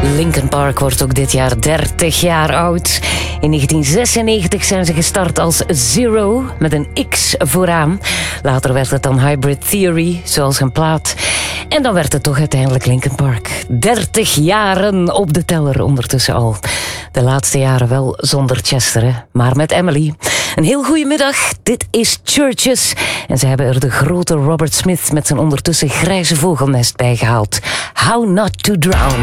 Linkin Park wordt ook dit jaar 30 jaar oud. In 1996 zijn ze gestart als Zero, met een X vooraan. Later werd het dan Hybrid Theory, zoals hun plaat. En dan werd het toch uiteindelijk Linkin Park. 30 jaren op de teller ondertussen al. De laatste jaren wel zonder Chester, hè? Maar met Emily. Een heel goede middag, dit is Churches. En ze hebben er de grote Robert Smith met zijn ondertussen grijze vogelnest bij gehaald. How Not to Drown.